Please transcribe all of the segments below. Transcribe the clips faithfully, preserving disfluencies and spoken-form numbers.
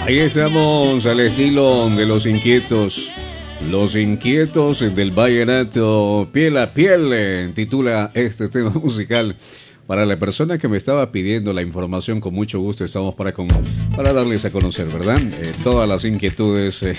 Ahí estamos al estilo de los inquietos. Los inquietos del vallenato, piel a piel, eh, titula este tema musical. Para la persona que me estaba pidiendo la información, con mucho gusto estamos para, con, para darles a conocer, ¿verdad? Eh, todas las inquietudes eh,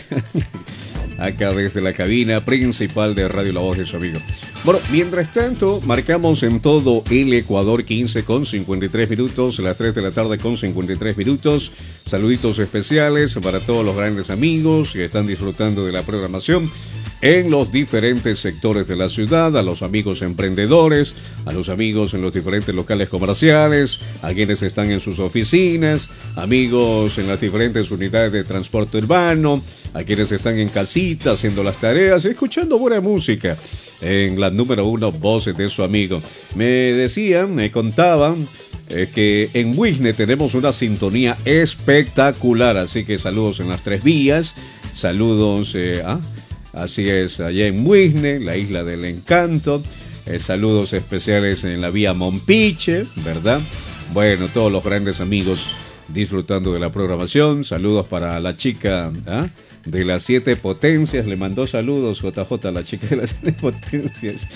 acá desde la cabina principal de Radio La Voz de su amigo. Bueno, mientras tanto, marcamos en todo el Ecuador quince con cincuenta y tres minutos, las tres de la tarde con cincuenta y tres minutos. Saluditos especiales para todos los grandes amigos que están disfrutando de la programación en los diferentes sectores de la ciudad, a los amigos emprendedores, a los amigos en los diferentes locales comerciales, a quienes están en sus oficinas, amigos en las diferentes unidades de transporte urbano, a quienes están en casita haciendo las tareas, escuchando buena música en la número uno, voces de su amigo. Me decían, me contaban eh, que en Wisne tenemos una sintonía espectacular, así que saludos en las tres vías, saludos eh, a... Así es, allá en Wisne, la isla del encanto. Eh, saludos especiales en la vía Mompiche, ¿verdad? Bueno, todos los grandes amigos disfrutando de la programación. Saludos para la chica ¿ah? de las siete potencias. Le mandó saludos J J, la chica de las siete potencias.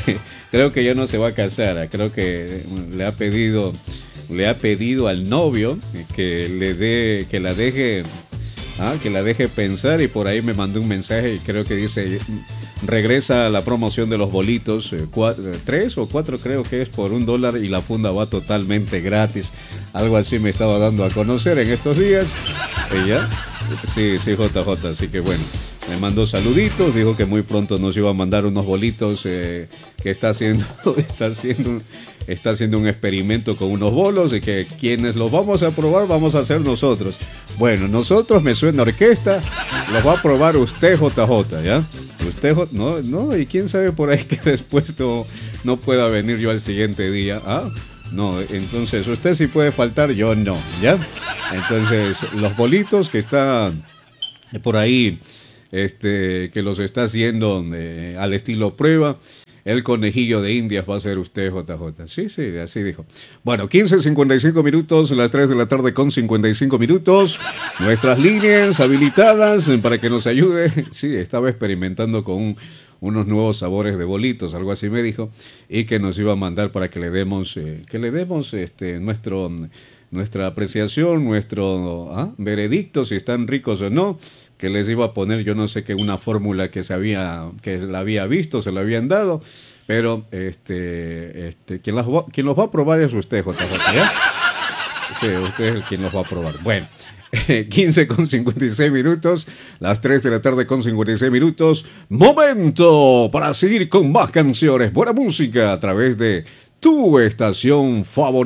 Creo que ya no se va a casar. Creo que le ha pedido, le ha pedido al novio que le dé, que la deje... Ah, que la deje pensar, y por ahí me mandó un mensaje y creo que dice, regresa a la promoción de los bolitos, eh, cuatro, tres o cuatro creo que es por un dólar y la funda va totalmente gratis. Algo así me estaba dando a conocer en estos días. Ella, sí, sí, J J, así que bueno, me mandó saluditos, dijo que muy pronto nos iba a mandar unos bolitos, eh, que está haciendo, está haciendo... Está haciendo un experimento con unos bolos y que quienes los vamos a probar vamos a ser nosotros. Bueno, nosotros me suena orquesta, los va a probar usted, J J, ¿ya? Usted, no, no, y quién sabe por ahí que después no, no pueda venir yo al siguiente día, ¿ah? No, entonces usted sí puede faltar, yo no, ¿ya? Entonces, los bolitos que están por ahí, este, que los está haciendo eh, al estilo prueba, el conejillo de Indias va a ser usted, J J. Sí, sí, así dijo. Bueno, quince cincuenta y cinco minutos, las tres de la tarde con cincuenta y cinco minutos. Nuestras líneas habilitadas para que nos ayude. Sí, estaba experimentando con un, unos nuevos sabores de bolitos, algo así me dijo. Y que nos iba a mandar para que le demos, eh, que le demos este, nuestro, nuestra apreciación, nuestro ¿ah? veredicto, si están ricos o no. Que les iba a poner, yo no sé qué, una fórmula que se había, que la había visto, se la habían dado, pero este, este, quien, las, quien los va a probar es usted, J J, ¿ya? Sí, usted es el quien los va a probar. Bueno, quince con cincuenta y seis minutos, las tres de la tarde con cincuenta y seis minutos, momento para seguir con más canciones, buena música a través de tu estación favorita.